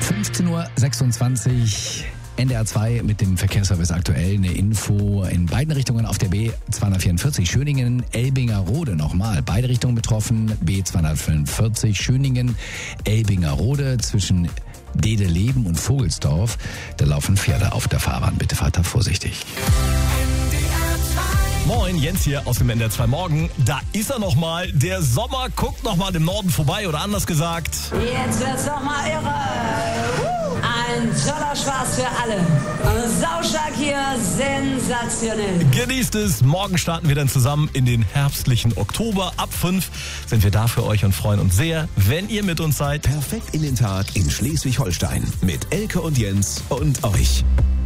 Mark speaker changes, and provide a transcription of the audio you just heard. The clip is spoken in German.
Speaker 1: 15.26 Uhr. NDR 2 mit dem Verkehrsservice aktuell. Eine Info in beiden Richtungen auf der B244 Schöningen, Elbingerode nochmal. Beide Richtungen betroffen. B245 Schöningen, Elbingerode zwischen Dedeleben und Vogelsdorf. Da laufen Pferde auf der Fahrbahn. Bitte fahrt da vorsichtig.
Speaker 2: Moin, Jens hier aus dem NDR 2 Morgen. Da ist er nochmal. Der Sommer guckt nochmal im Norden vorbei oder anders gesagt.
Speaker 3: Jetzt wird's nochmal irre. Ein toller Spaß für alle. Saustark hier, sensationell.
Speaker 2: Genießt es. Morgen starten wir dann zusammen in den herbstlichen Oktober. Ab 5 sind wir da für euch und freuen uns sehr, wenn ihr mit uns seid.
Speaker 4: Perfekt in den Tag in Schleswig-Holstein mit Elke und Jens und euch.